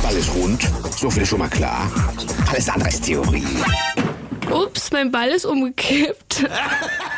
alles rund. So viel ist schon mal klar. Alles andere ist Theorie. Ups, mein Ball ist umgekippt.